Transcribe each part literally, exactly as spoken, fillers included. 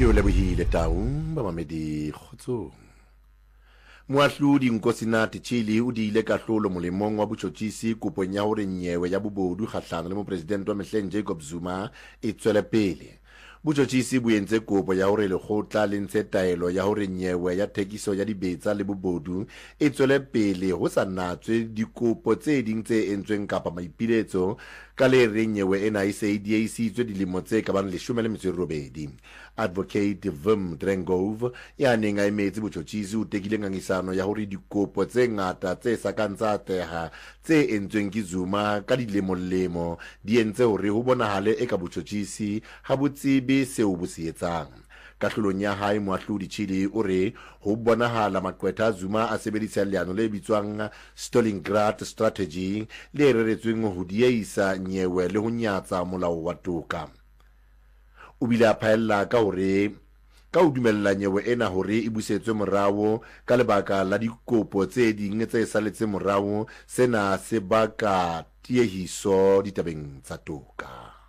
ke o lebohile taung ba mamedi kgotsong. Moahlodi Nkosinathi Chili o diile kahlolo molemong wa botjhotjhisi kopong ya hore nyewe ya bobodu kgahlano le mopresidente wa mehleng Jacob Zuma e tswele pele. Botjhotjhisi bo entse kopo ya hore lekgotla le ntshe taelo ya hore nyewe ya thekiso ya dibetsa le bobodu e tswele pele ho sa natswe dikopo tse ding tse entsweng kapa maipiletso ka le reng nyewe ena e se e diehisitswe dilemo tse ka bang leshome le metso e robedi. Advocate Vim Drengov ya neng a emetse botjhotjhisi o tekile ngangisano ya hore dikopo tse ngata tse sa kang tsa teha tse entsweng ke Zuma ka dilemo-lemo di entse hore ho bonahale eka botjhotjhisi ha botsebe seo bo se etsang. Kahlolong ya hae moahlodi Chili o re ho bonahala maqwetha a Zuma a sebedisa leano le bitswang Stalingrad strategy le reretsweng ho diehisa nyewe le ho nyatsa molao wa toka. O bile a phaella ka hore ka o dumella nyewe ena hore e busetswe morao ka lebaka la dikopo tse ding tse saletse morao, sena se baka tiehiso ditabeng tsa toka.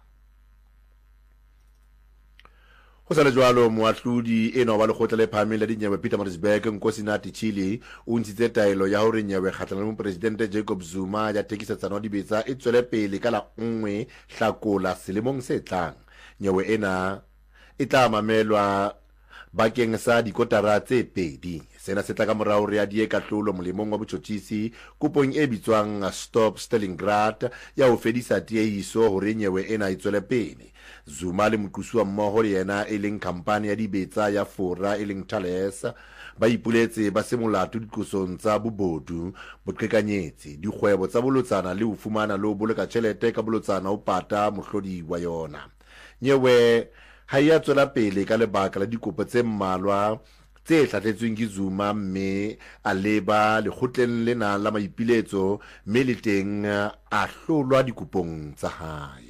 Ho sa le jwalo moahlodi ena wa lekgotla le phahameng la dinyewe Pietermaritzburg Nkosinathi Chili o ntshitse taelo ya hore nyewe kgahlano le mopresidente Jacob Zuma ya thekisetsano dibetsa e tswele pele ka la nngwe Hlakola selemong se tlang. Nyewe ena e tla mamelwa bakeng sa dikotara tse pedi. Sena se tla ka morao re a die kahlolo molemong wa botjhotjhisi kopong e bitswang Stop Stalingrad ya ho fedisa tiehiso hore nyewe ena e tswele pele. Zuma le moqosuwa mmoho le yena e leng khampani ya dibetsa ya Fora e leng Thales ba ipuletse ba se molato diqosong tsa bobodu, boqhekanyetsi, dikgwebo tsa bolotsana le ho fumana le ho boloka tjhelete ka bolotsana ho pata mohlodi wa yona. Nyewe ha ya tswela pele ka lebaka la dikopo tse mmalwa tse hlahletsweng ke Zuma, mme a leba lekgotleng lena la maipiletso mme le teng a hlolwa dikopong tsa hae.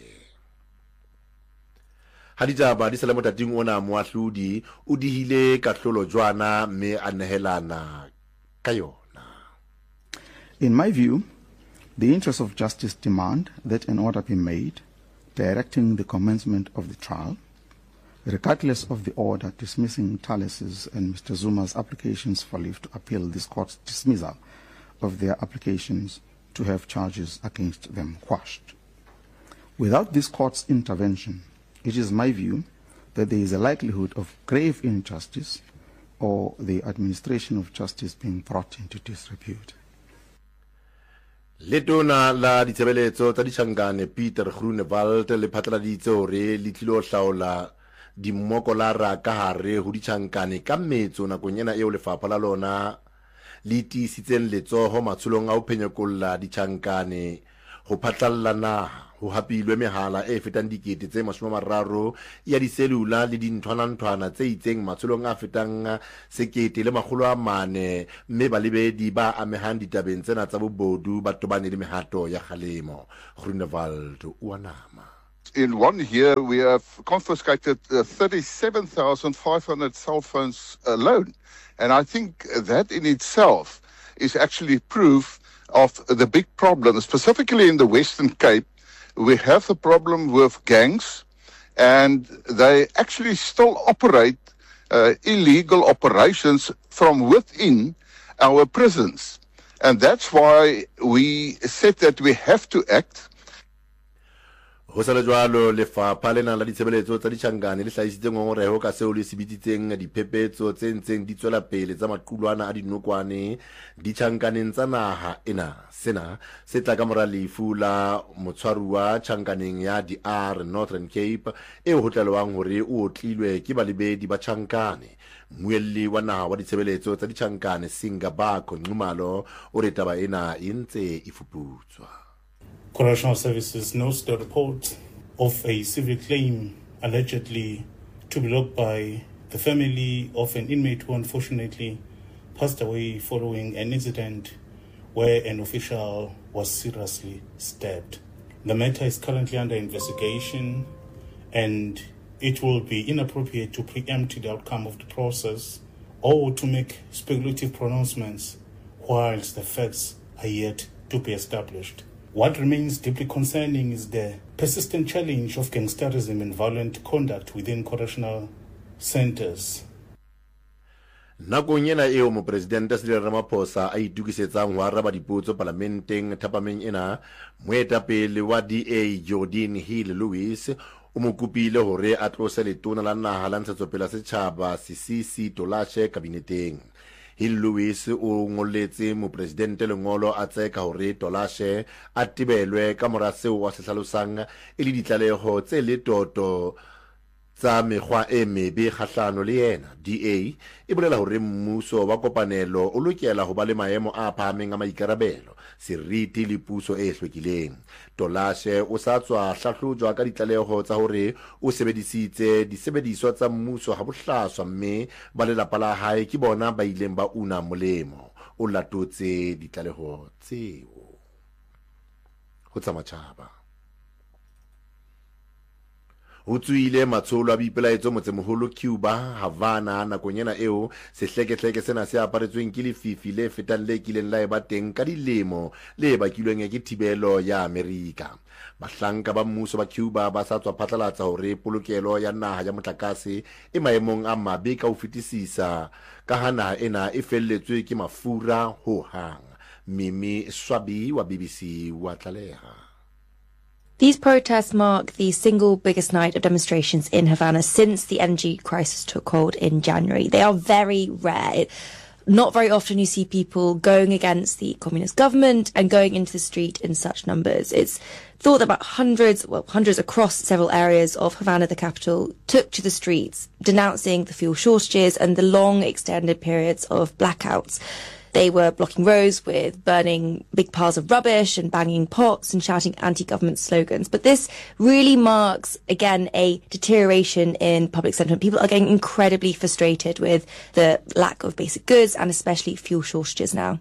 Ha ditaba di sala motating ona moahlodi o dihile kahlolo jwana mme a nehelana ka yona. In my view, the interests of justice demand that an order be made directing the commencement of the trial, regardless of the order dismissing Thales's and Mister Zuma's applications for leave to appeal this court's dismissal of their applications to have charges against them quashed. Without this court's intervention, it is my view that there is a likelihood of grave injustice or the administration of justice being brought into disrepute. Letona la ditshebeletso tsa ditjhankane Peter Groenewald le phatlaladitse hore le tlilo hlaola dimmokolara ka hare ho ditjhankane ka metso nakong ena eo lefapha la lona le tiisitseng letsoho matsholong a ho phenyekolla ditjhankane ho phatlalla naha. Ho hapilwe mehala e fetang dikete tse mashome a mararo ya diselula le dinthwana-nthwana tse itseng matsholong a fetang sekete le makgolo a mane, mme balebedi ba amehang ditabeng tsena tsa bobodu ba tobane le mehato ya kgalemo. Groenewald o anama. In one year, we have confiscated uh, thirty-seven thousand five hundred cell phones alone. And I think that in itself is actually proof of the big problem, specifically in the Western Cape. We have the problem with gangs, and they actually still operate uh, illegal operations from within our prisons. And that's why we said that we have to act. Ho sa le jwalo lefapha lena la ditshebeletso tsa ditjhankane le hlahisitse ngongoreho ka seo le sebeditseng diphephetso tse ntseng di tswela pele tsa maqulwana a dinokwane ditjhankaneng tsa naha ena. Sena se tla ka mora lefu la motshwaruwa tjhankaneng ya D R Northern Cape eo ho tlalewang hore o otlilwe ke balebedi ba tjhankane. Mmuelli wa naha wa ditshebeletso tsa ditjhankane Singabako Nxumalo o re taba ena e ntse e fuputswa. Correctional Services notes the report of a civil claim allegedly to be logged by the family of an inmate who unfortunately passed away following an incident where an official was seriously stabbed. The matter is currently under investigation, and it will be inappropriate to preempt the outcome of the process or to make speculative pronouncements whilst the facts are yet to be established. What remains deeply concerning is the persistent challenge of gangsterism and violent conduct within correctional centers. Nakong ena eo mopresidente Cyril Ramaphosa a itukisetsang ho araba dipotso parlamenteng thapameng ena, moetapele wa D A Jordan Hill-Lewis o mo kopile hore a tlose letona la naha la ntshetsopele ya setjhaba Sisisi Tolashe kabineteng. Hill-Lewis o ngolletse mopresidente lengolo a tseka hore Tolashe a tebelwe ka mora seo a se hlalosang e le ditlaleho tse le toto tsa mekgwa e mebe kgahlano le yena. D A e bolela hore mmuso wa kopanelo o lokela ho ba le maemo a phahameng a maikarabelo, seriti le puso e hlwekileng. Tolashe o sa tswa hlahlojwa ka ditlaleho tsa hore o sebedisitse disebediswa tsa mmuso ha bohlaswa, mme ba lelapa la hae ke bona ba ileng ba una molemo. O latotse ditlaleho tseo ho tsa matjhaba. Ho tswile matsholo a boipelaetso motsemoholo Cuba, Havana, nakong ena eo sehlekehleke sena se aparetsweng ke lefifi le fetang le kileng la eba teng ka dilemo le bakilweng ke thibelo ya Amerika. Bahlanka ba mmuso ba Cuba ba sa tswa phatlalatsa hore polokelo ya naha ya motlakase e maemong a mabe ka ho fetisisa, ka ha naha ena e felletswe ke mafura ho hang. Mimi Swabi wa B B C wa tlaleha. These protests mark the single biggest night of demonstrations in Havana since the energy crisis took hold in January. They are very rare. Not very often you see people going against the communist government and going into the street in such numbers. It's thought that about hundreds, well, hundreds across several areas of Havana, the capital, took to the streets, denouncing the fuel shortages and the long extended periods of blackouts. They were blocking roads with burning big piles of rubbish and banging pots and shouting anti-government slogans. But this really marks, again, a deterioration in public sentiment. People are getting incredibly frustrated with the lack of basic goods and especially fuel shortages now.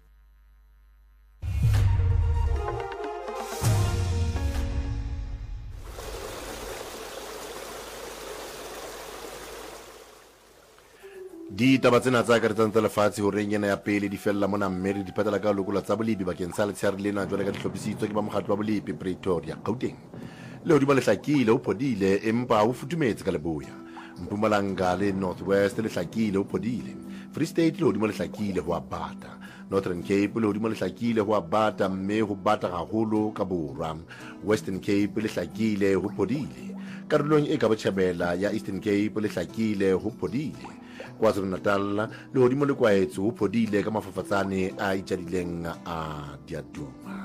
Di taba tsena tsa akaretsang tsa lefatshe ho reng ena ya pele di fella mona, mme re di phatela ka lokola tsa bolipi bakeng sa letshehare lena jwale ka dihlophisitswe ke ba mokgatlo wa bolipi Pretoria, Gauteng. Le hodimo le hlakile ho phodile empa ho futumetse ka leboya. Mpumalanga le North West le hlakile ho phodile. Free State le hodimo le hlakile ho a bata. Northern Cape le hodimo le hlakile ho a bata mme ho bata haholo ka borwa. Western Cape le hlakile ho phodile. Karolong e ka botjhabela ya Eastern Cape le hlakile ho phodile. KwaZulu-Natal le hodimo le kwaetso ho phodile ka mafafatsane a itjadileng a diaduma.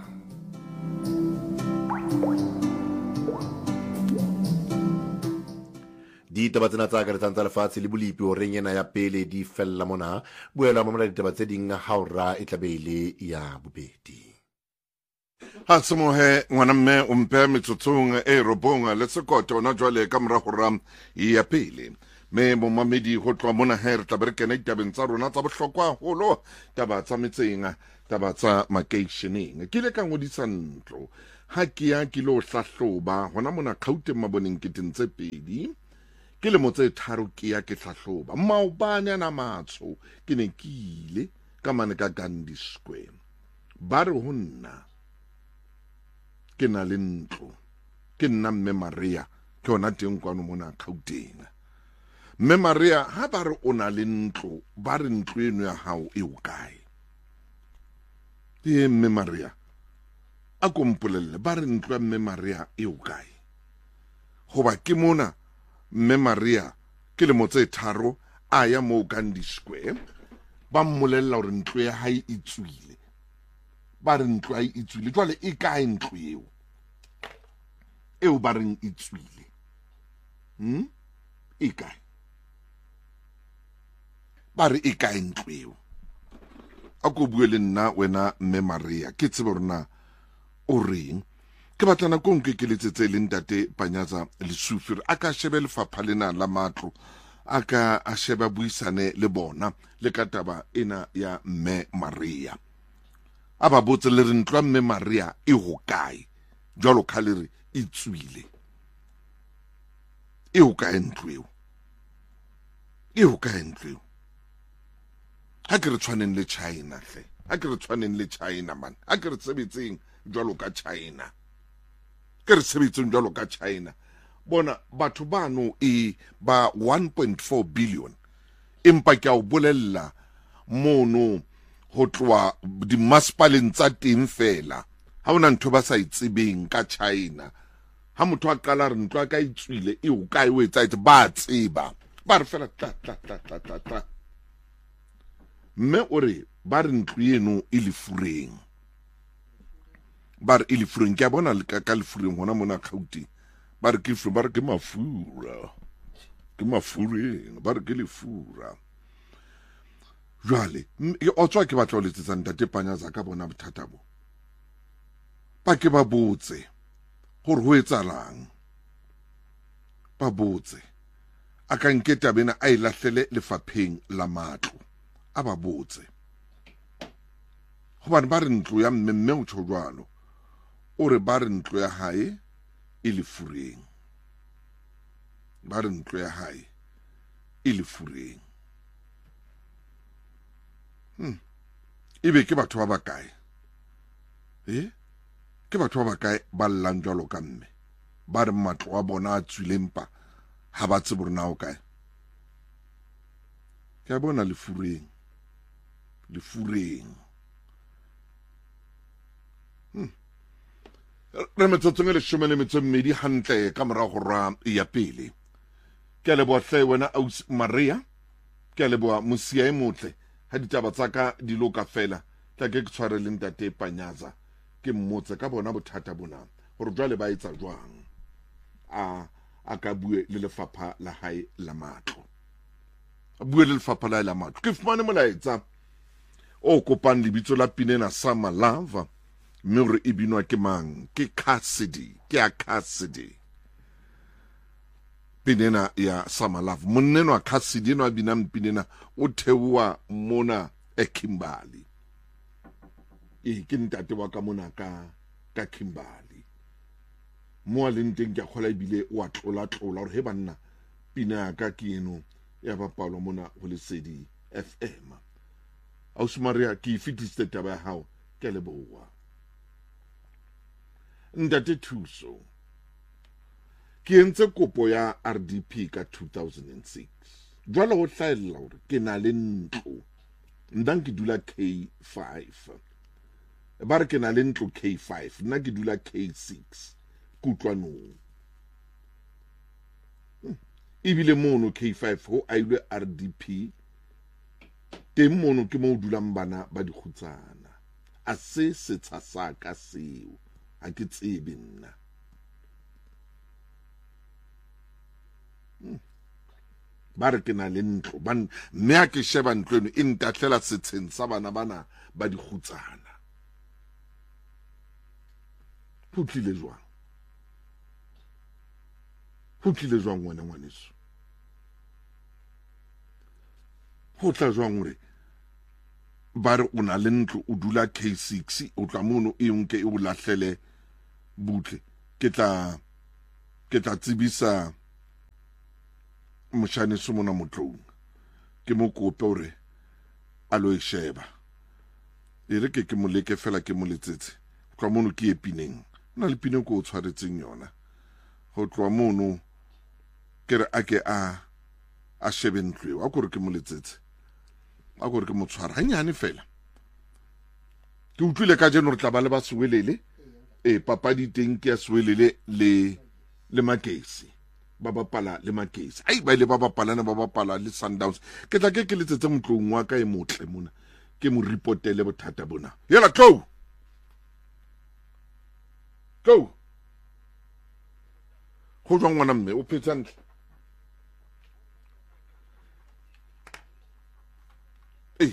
Ditaba tsena tsa akaretsang tsa lefatshe le bolipi ho reng ena ya pele di fella mona, boela mamela ditaba tse ding haura e tlabele ya bobedi. Ha semohe ngwana mme o mpe metsotsong e robonga le sekoto na jwale ka mora hora ya pele. Me mo mamedi ho tloa mona he re tla be re kena ditabeng tsa rona tsa bohlokwa haholo, taba tsa metseng, taba tsa makeisheneng. Ke ile ka ngodisa ntlo ha ke ya ke lo hlahloba hona mona Gauteng maboneng keteng tse pedi, ke le motse tharo ke ya ke hlahloba maobane ana matsho ke ne ke ile ka mane ka Gandhi Square. Ba re ho nna ke na le ntlo, ke nna mme Maria ke ona teng kwano mona Gauteng. Mme Maria ha ba re o na le ntlo, ba re ntlo eno ya hao e o kae? Ye mme Maria a kompolelle ba re ntlo ya mme Maria e o kae? Hoba ke mona mme Maria ke le motse tharo a ya mo Gandhi Square, ba mmolella hore ntlo ya hae e tswile. Ba re ntlo ya hae e tswile, jwale e kae ntlo eo? Eo ba reng e tswile. Hmm? E kae? Ba re e kae ntlo eo? A ko bue le nna wena mme Maria, ke tsebe rona o reng. Ke batlana ko nke ke letsetse le ntate Panyaza Lesufiri a ka shebe lefapha lena la matlo, a ka a sheba buisane le bona le ka taba ena ya mme Maria. A ba botse le re ntlo ya mme Maria e ho kae? Jwalo ka le re e tswile. E ho kae ntlo eo? E ho kae ntlo eo? Ha ke re tshwaneng le China hle, ha ke re tshwaneng le China man, ha ke re sebetseng jwalo ka China, ke re sebetseng jwalo ka China. bona batho bano e ba one point four billion empa ke a o bolella mono ho tloa di masipaleng tsa teng fela ha ona ntho ba sa itsebeng ka China ha motho a qala re ntwa ka itswile e o kae o etsa itse ba tseba ba re fela tla tla tla tla tla tla mme o re ba re ntlo eno e le fureng ba re e le fureng ke a bona ka ka le fureng hona mona Gauteng ba re ke furu ba re ke mafura ke mafureng ba re ke le fura jwale o tswa ke batla o letsetsa ntate Panyaza ka bona bothata bo ba ke ba botse gore ho etsalang ba botse a ka nketa bena a ilahlele lefapheng la matlo a ba botse hobane ba re ntlo ya mmemme o tsho jwalo o re ba re ntlo ya hae e le fureng ba re ntlo ya hae e le fureng hmm ibe ke batho ba bakae eh ke batho ba bakae ba llang jwalo ka mme ba re matlo a bona a tswilempa ha ba tse borna o kae ke a bona le fureng le fureng hmm re metsotsong le shome le metso mmedi hantle ka mora go ra ya pele ke a leboa hle wena Ausi Maria ke a leboa mosia e motle ha ditaba tsa ka di loka fela tla ke tshware le ntate Panyaza ke mmotse ka bona bothata bona gore jwale ba etsa jwang a a ka bue le lefapha la hae la matlo a bue le lefapha la hae la matlo ke fumane molaetsa o kopang lebitso la Pinena Summer Love mme re e binwa ke mang ke Cassidy ke a Cassidy Pinena ya Summer Love monneno a Cassidy no a binang Pinena o thewa mona e Kimberley e ke ntate wa ka mona ka ka Kimberley mo a leng teng ke a kgola ebile o a tlola tlola gore he banna pina ka ke eno ya bapalo mona go Lesedi F M Ausi Maria ke fitiste taba ya hao ke leboa ntate Thuso ke entse kopo ya R D P ka two thousand six jwale go hlaela gore ke na le ntlo ndang ke dula K five ba re ke na le ntlo K five nna ke dula K six kutlwanong ebile mono K five ho a ile R D P teng mono ke mo dulang bana ba dikhutsana a se se tsa ka seo a ke tsebe nna ba re ke na le ntlo ban mme a ke sheba ntlo eno e ntatlela setsheng sa bana bana ba dikhutsana ho tlile jwang ho tlile jwang wena ngwaneso ho tla jwang gore ba re o na le ntlo o dula K six o tla mono e nke e o lahlele butle ke tla ke tla tsibisa moshane se mona motlong ke mo kope hore a lo e sheba e re ke ke mo leke fela ke mo letsetse tloa mono ke epineng na le pine ko o tshwaretseng yona go tloa mono ke re a ke a a shebe ntlo a gore ke mo letsetse a gore ke mo tshwara hanyane fela ke utlwile ka jeno re tla ba le ba swelele e papadi teng ke ya swelele le le Makesi ba bapala le Makesi ai ba ile ba bapalana ba bapala le Sundowns ke tla ke ke letsetse motlong wa ka e motle mona ke mo reportele bothata bona yela go go go jwa ngwana mme o phetsantle eh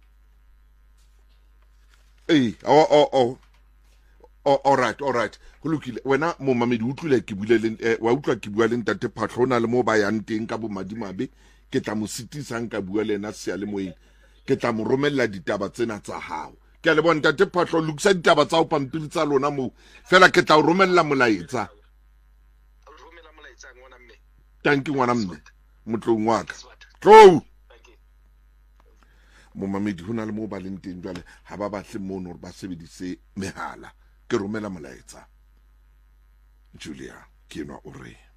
eh o o o all right all right go lokile wena mo mamedi utlwile ke bule le wa utlwa ke bua le ntate Phatlho na le mo ba yang teng ka bo madimabe ke tla mo sitisang ka bua le ena se le moeng ke tla mo romella ditaba tsena tsa hao ke a le bona ntate Phatlho lokisa ditaba tsa o pampiri tsa lona mo fela ke tla o romella molaetsa romela molaetsa ngwana mme tanki ngwana mme motlong wa ka tlo mo mamedi hona le mo ba leng teng jwale ha ba batle mono ba sebedise mehala ke romela molaetsa Julia ke no o re